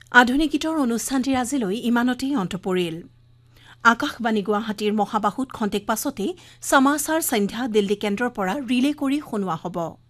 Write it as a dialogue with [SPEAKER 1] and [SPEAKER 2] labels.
[SPEAKER 1] আধুনিক গীতৰ অনুষ্ঠানটিৰ আজিলৈ ইমানতেই অন্ত পৰিল আকাশবাণী গুৱাহাটীৰ মহাবাহুত খন্তেক পাছতেই সমাচাৰ সন্ধ্যা দিল্লী কেন্দ্ৰৰ পৰা ৰিলে কৰি শুনোৱা হ'ব